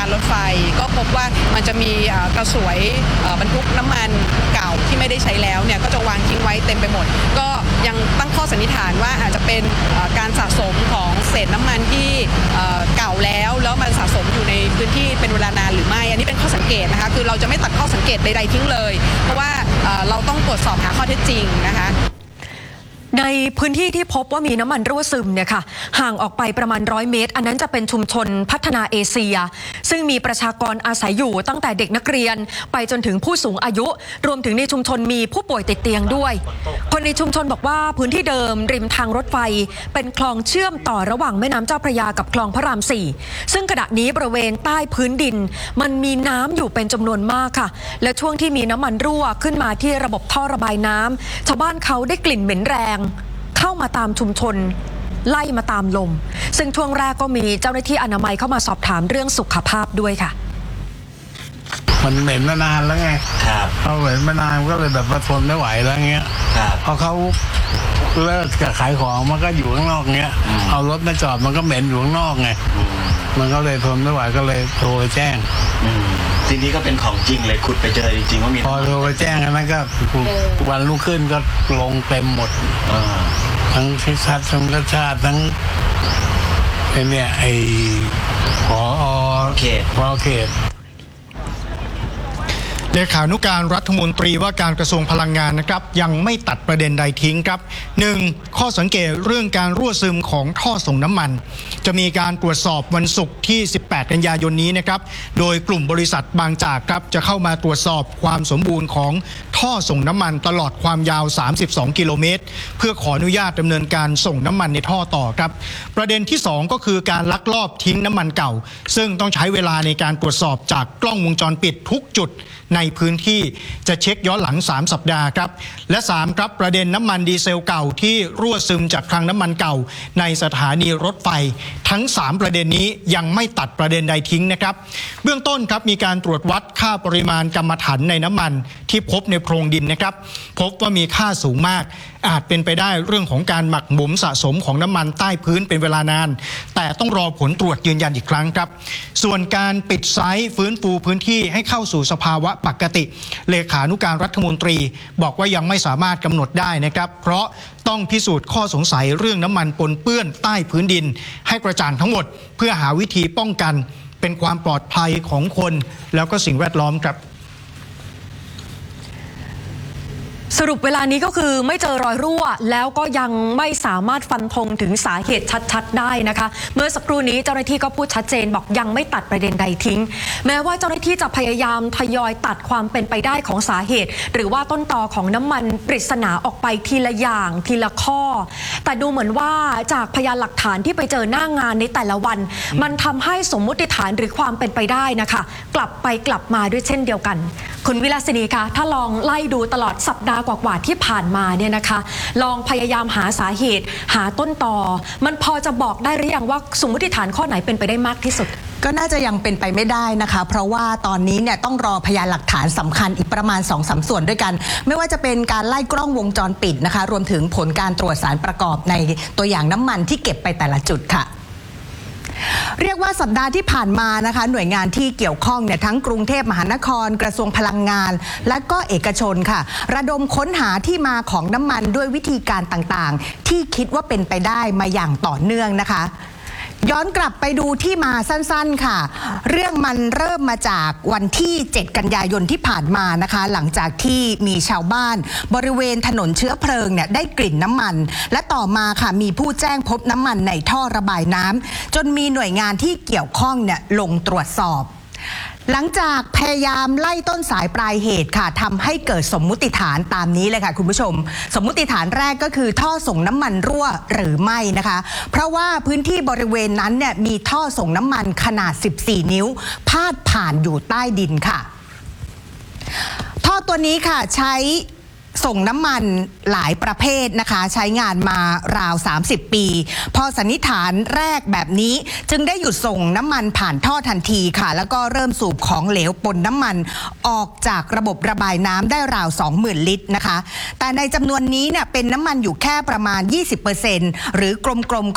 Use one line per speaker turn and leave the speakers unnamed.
รถไฟก็พบว่ามันจะมีกระสวยบรรทุกน้ำมันเก่าที่ไม่ได้ใช้แล้วเนี่ยก็จะวางทิ้งไว้เต็มไปหมดก็ยังตั้งข้อสันนิษฐานว่าอาจจะเป็นการสะสมของเศษน้ำมันที่เก่าแล้วมันสะสมอยู่ในพื้นที่เป็นเวลานานหรือไม่อันนี้เป็นข้อสังเกตนะคะคือเราจะไม่ตัดข้อสังเกตใดๆทิ้งเลยเพราะว่าเราต้องตรวจสอบหาข้อเท็จจริงนะคะ
ในพื้นที่ที่พบว่ามีน้ำมันรั่วซึมเนี่ยค่ะห่างออกไปประมาณ100 เมตรอันนั้นจะเป็นชุมชนพัฒนาเอเชียซึ่งมีประชากรอาศัยอยู่ตั้งแต่เด็กนักเรียนไปจนถึงผู้สูงอายุรวมถึงในชุมชนมีผู้ป่วยติดเตียงด้วยคนในชุมชนบอกว่าพื้นที่เดิมริมทางรถไฟเป็นคลองเชื่อมต่อระหว่างแม่น้ำเจ้าพระยากับคลองพระราม4ซึ่งขณะนี้บริเวณใต้พื้นดินมันมีน้ำอยู่เป็นจำนวนมากค่ะและช่วงที่มีน้ำมันรั่วขึ้นมาที่ระบบท่อระบายน้ำชาวบ้านเขาได้กลิ่นเหม็นแรงเข้ามาตามชุมชนไล่มาตามลมซึ่งช่วงแรกก็มีเจ้าหน้าที่อนามัยเข้ามาสอบถามเรื่องสุขภาพด้วยค่ะ
มันเหม็นมานานแล้วไงเขาเหม็นมานานก็เลยแบบว่าทนไม่ไหวแล้วเงี้ยพอเขาเลิกกับขายของมันก็อยู่ข้างนอกเงี้ยเอารถมาจอดมันก็เหม็นอยู่ข้างนอกไงมันก็เลยทนไม่ไหวก็เลยโทรแจ้ง
ทีนี้ก็เป็นของจริงเลยขุดไปเจอจริงๆว่ามี
พอโทรไปแจ้งนั้นก็วันรุ่งขึ้นก็ลงเต็มหมดทั้งพิชัดทั้งกระชาติทั้งเนี่ยไอ้ผอ.เขต
เลขานุการรัฐมนตรีว่าการกระทรวงพลังงานนะครับยังไม่ตัดประเด็นใดทิ้งครับ 1. ข้อสังเกตเรื่องการรั่วซึมของท่อส่งน้ำมันจะมีการตรวจสอบวันศุกร์ที่ 18 กันยายนนี้นะครับโดยกลุ่มบริษัทบางจากครับจะเข้ามาตรวจสอบความสมบูรณ์ของท่อส่งน้ำมันตลอดความยาว32กิโลเมตรเพื่อขออนุญาตดำเนินการส่งน้ำมันในท่อต่อครับประเด็นที่2ก็คือการลักลอบทิ้งน้ำมันเก่าซึ่งต้องใช้เวลาในการตรวจสอบจากกล้องวงจรปิดทุกจุดในพื้นที่จะเช็คย้อนหลัง3สัปดาห์ครับและ3ครับประเด็นน้ำมันดีเซลเก่าที่รั่วซึมจากคลังน้ำมันเก่าในสถานีรถไฟทั้ง3ประเด็นนี้ยังไม่ตัดประเด็นใดทิ้งนะครับเบื้องต้นครับมีการตรวจวัดค่าปริมาณกรรมฐานในน้ำมันที่พบในโพรงดินนะครับพบว่ามีค่าสูงมากอาจเป็นไปได้เรื่องของการหมักหมมสะสมของน้ำมันใต้พื้นเป็นเวลานานแต่ต้องรอผลตรวจยืนยันอีกครั้งครับส่วนการปิดไซต์ฟื้นฟูพื้นที่ให้เข้าสู่สภาวะปกติเลขานุการรัฐมนตรีบอกว่ายังไม่สามารถกำหนดได้นะครับเพราะต้องพิสูจน์ข้อสงสัยเรื่องน้ำมันปนเปื้อนใต้พื้นดินให้กระจ่างทั้งหมดเพื่อหาวิธีป้องกันเป็นความปลอดภัยของคนแล้วก็สิ่งแวดล้อมครับ
สรุปเวลานี้ก็คือไม่เจอรอยรั่วแล้วก็ยังไม่สามารถฟันธงถึงสาเหตุชัดๆได้นะคะเมื่อสักครู่นี้เจ้าหน้าที่ก็พูดชัดเจนบอกยังไม่ตัดประเด็นใดทิ้งแม้ว่าเจ้าหน้าที่จะพยายามทยอยตัดความเป็นไปได้ของสาเหตุหรือว่าต้นตอของน้ำมันปริศนาออกไปทีละอย่างทีละข้อแต่ดูเหมือนว่าจากพยานหลักฐานที่ไปเจอหน้างานในแต่ละวันมันทำให้สมมติฐานหรือความเป็นไปได้นะคะกลับไปกลับมาด้วยเช่นเดียวกันคุณวิลาสินีคะถ้าลองไล่ดูตลอดสัปดาห์กว่าที่ผ่านมาเนี่ยนะคะลองพยายามหาสาเหตุหาต้นตอมันพอจะบอกได้หรือยังว่าสมมติฐานข้อไหนเป็นไปได้มากที่สุด
ก็น่าจะยังเป็นไปไม่ได้นะคะเพราะว่าตอนนี้เนี่ยต้องรอพยานหลักฐานสำคัญอีกประมาณ 2-3 ส่วนด้วยกันไม่ว่าจะเป็นการไล่กล้องวงจรปิดนะคะรวมถึงผลการตรวจสารประกอบในตัวอย่างน้ำมันที่เก็บไปแต่ละจุดค่ะเรียกว่าสัปดาห์ที่ผ่านมานะคะหน่วยงานที่เกี่ยวข้องเนี่ยทั้งกรุงเทพมหานครกระทรวงพลังงานและก็เอกชนค่ะระดมค้นหาที่มาของน้ำมันด้วยวิธีการต่างๆที่คิดว่าเป็นไปได้มาอย่างต่อเนื่องนะคะย้อนกลับไปดูที่มาสั้นๆค่ะเรื่องมันเริ่มมาจากวันที่7กันยายนที่ผ่านมานะคะหลังจากที่มีชาวบ้านบริเวณถนนเชื้อเพลิงเนี่ยได้กลิ่นน้ำมันและต่อมาค่ะมีผู้แจ้งพบน้ำมันในท่อระบายน้ำจนมีหน่วยงานที่เกี่ยวข้องเนี่ยลงตรวจสอบหลังจากพยายามไล่ต้นสายปลายเหตุค่ะทำให้เกิดสมมุติฐานตามนี้เลยค่ะคุณผู้ชมสมมุติฐานแรกก็คือท่อส่งน้ำมันรั่วหรือไม่นะคะเพราะว่าพื้นที่บริเวณนั้นเนี่ยมีท่อส่งน้ำมันขนาด14นิ้วพาดผ่านอยู่ใต้ดินค่ะท่อตัวนี้ค่ะใช้ส่งน้ำมันหลายประเภทนะคะใช้งานมาราว30ปีพอสันนิษฐานแรกแบบนี้จึงได้หยุดส่งน้ำมันผ่านท่อทันทีค่ะแล้วก็เริ่มสูบของเหลวปนน้ำมันออกจากระบบระบายน้ำได้ราว 20,000 ลิตรนะคะแต่ในจำนวนนี้เนี่ยเป็นน้ำมันอยู่แค่ประมาณ 20% หรือกลมๆ